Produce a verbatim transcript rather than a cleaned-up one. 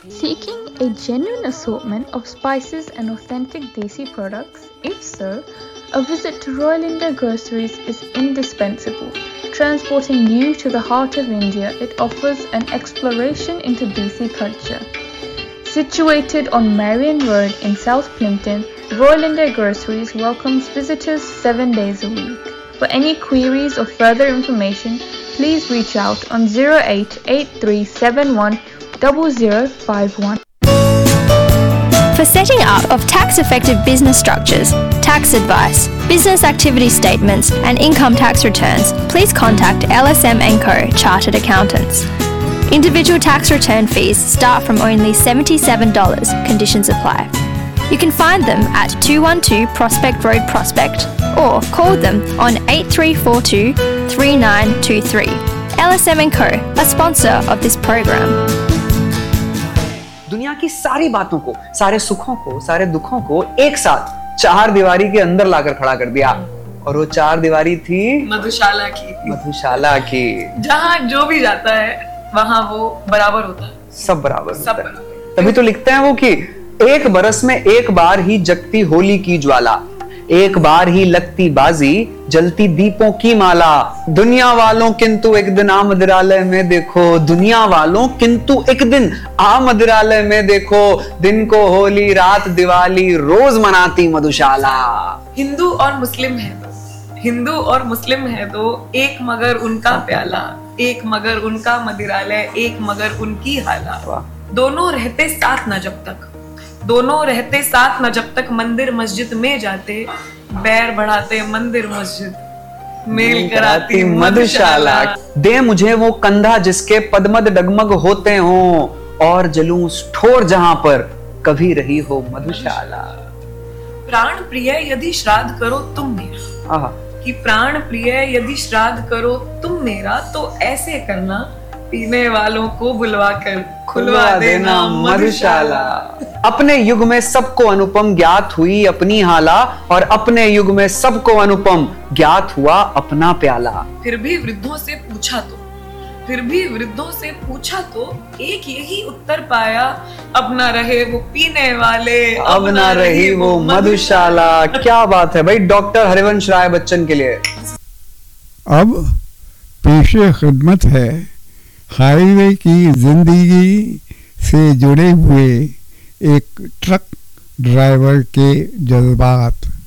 Seeking a genuine assortment of spices and authentic Desi products? If so, a visit to Royal India Groceries is indispensable. Transporting you to the heart of India, it offers an exploration into Desi culture. Situated on Marion Road in South Plimpton, Royal India Groceries welcomes visitors seven days a week. For any queries or further information, please reach out on zero eight eight three seven one zero zero five one. For setting up of tax-effective business structures, tax advice, business activity statements and income tax returns, please contact L S M and Co Chartered Accountants. Individual tax return fees start from only seventy-seven dollars. Conditions apply. You can find them at two one two Prospect Road, Prospect, or call them on eight three four two three nine two three. L S M and Co, a sponsor of this program. दुनिया की सारी बातों को, सारे सुखों को, सारे दुखों को एक साथ चार दीवारी के अंदर लाकर खड़ा कर दिया, और वो चार दीवारी थी मधुशाला की। मधुशाला की जहाँ जो भी जाता है वहाँ वो बराबर होता है, सब बराबर सब होता है। बराबर। तभी तो लिखते हैं वो कि एक बरस में एक बार ही जगती होली की ज्वाला, एक बार ही लगती बाजी, जलती दीपों की माला। दुनिया वालों किंतु एक दिन आ मदिरालय में देखो, दुनिया वालों किंतु एक दिन आ मदिरालय में देखो, दिन को होली रात दिवाली रोज मनाती मधुशाला। हिंदू और मुस्लिम है तो हिंदू और मुस्लिम है तो एक मगर उनका प्याला, एक मगर उनका मदिरालय, एक मगर उनकी हाला। दोनों रहते साथ न जब तक, दोनों रहते साथ न जब तक मंदिर मस्जिद में जाते, बैर बढ़ाते मंदिर मस्जिद, मेल कराती मधुशाला। दे मुझे वो कंधा जिसके पदमद डगमग होते हों, और जलूस ठोर जहां पर कभी रही हो मधुशाला। प्राण प्रिय यदि श्राद्ध करो तुम मेरा, कि प्राण प्रिय यदि श्राद्ध करो तुम मेरा, तो ऐसे करना पीने वालों को बुलवाकर खुलवा देना मधुशाला। अपने युग में सबको अनुपम ज्ञात हुई अपनी हाला, और अपने युग में सबको अनुपम ज्ञात हुआ अपना प्याला। फिर भी वृद्धों से पूछा तो फिर भी वृद्धों से पूछा तो एक यही उत्तर पाया, अब ना रहे वो पीने वाले, अब ना रही वो मधुशाला। क्या बात है भाई, डॉक्टर हरिवंश राय बच्चन के लिए। अब पेशे खिदमत है हाईवे की जिंदगी से जुड़े हुए एक ट्रक ड्राइवर के जज्बात।